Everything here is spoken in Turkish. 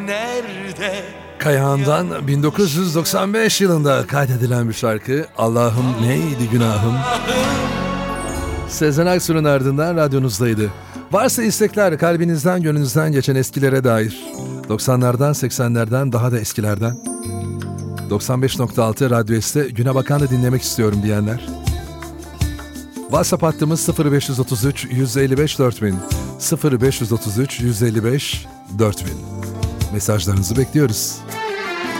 Nerede? Kayağan'dan 1995 yılında kaydedilen bir şarkı. Allah'ım neydi günahım. Sezen Aksu'nun ardından radyonuzdaydı. Varsa istekler, kalbinizden gönlünüzden geçen eskilere dair. 90'lardan 80'lerden daha da eskilerden. 95.6 Radyo S'te Güne Bakan'ı dinlemek istiyorum diyenler. WhatsApp hattımız 0533 155 4000 0533 155 4000. Mesajlarınızı bekliyoruz.